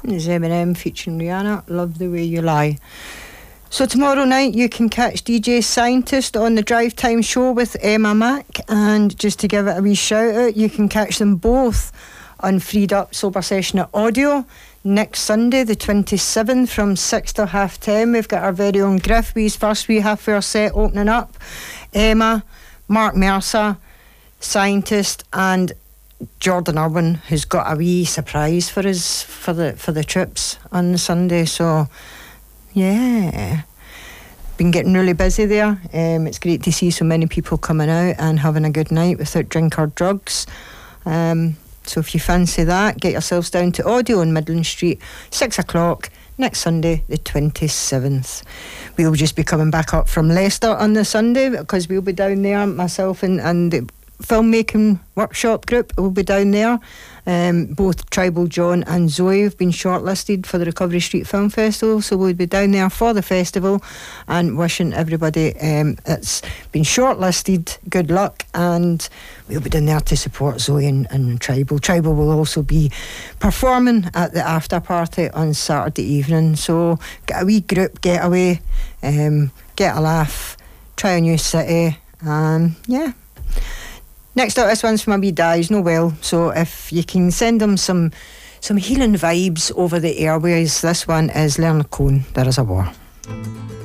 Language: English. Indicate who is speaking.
Speaker 1: It's Eminem featuring Rihanna, Love the Way You Lie. So tomorrow night you can catch DJ Scientist on the Drive Time Show with Emma Mack, and just to give it a wee shout out, you can catch them both on Freed Up Sober Session at Audio next Sunday the 27th from 6 till half 10. We've got our very own Griff, his first wee half hour set opening up. Emma, Mark Mercer, Scientist, and Jordan Irwin, who's got a wee surprise for us for the trips on the Sunday. So yeah, been getting really busy there. It's great to see so many people coming out and having a good night without drink or drugs. So if you fancy that, get yourselves down to Audio on Midland Street, 6 o'clock next Sunday the 27th. We'll just be coming back up from Leicester on the Sunday because we'll be down there, myself and the filmmaking workshop group will be down there. Both Tribal John and Zoe have been shortlisted for the Recovery Street Film Festival, so we'll be down there for the festival, and wishing everybody that's been shortlisted good luck, and we'll be down there to support Zoe and Tribal. Tribal will also be performing at the after party on Saturday evening, so get a wee group getaway, get a laugh, try a new city, yeah. Next up, this one's from a wee dad. He's no well, so if you can send him some healing vibes over the airways, this one is Leonard Cohen, There Is a War.